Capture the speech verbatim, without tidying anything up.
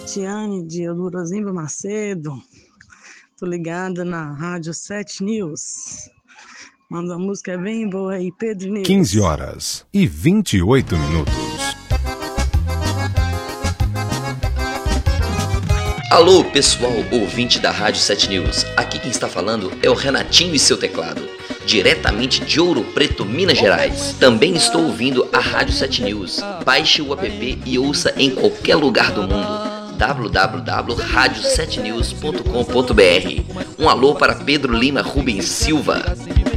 Tatiane de Eudorozimba Macedo. Tô ligada na Rádio sete News. Manda uma música bem boa aí, Pedro News. quinze horas e vinte e oito minutos. Alô, pessoal ouvinte da Rádio sete News. Aqui quem está falando é o Renatinho e seu teclado, diretamente de Ouro Preto, Minas Gerais. Também estou ouvindo a Rádio sete News. Baixe o app e ouça em qualquer lugar do mundo. w w w ponto rádio sete news ponto com ponto b r. Um alô para Pedro Lima Rubens Silva.